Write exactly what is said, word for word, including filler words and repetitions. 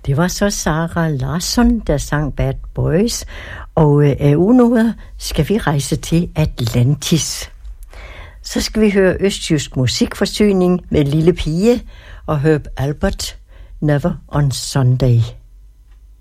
Det var så Sarah Larsson, der sang Bad Boys, og øh, af unoder skal vi rejse til Atlantis. Så skal vi høre østjysk musikforsyning med Lille Pige og Herb Alpert, Never on Sunday.